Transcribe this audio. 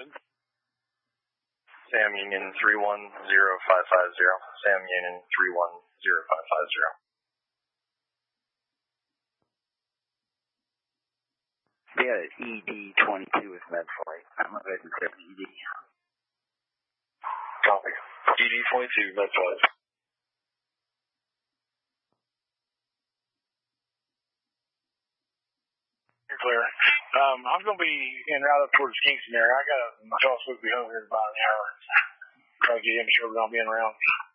Sam Union 310550. Sam Union 310550. Yeah, ED22 with Medflight. I'm a bit in ED. Copy. ED22, Medflight. You're clear. I'm going to be en route up towards Kingston area. I got my fellow supposed to be home here in about an hour. Try to get him sure we're going to be in around.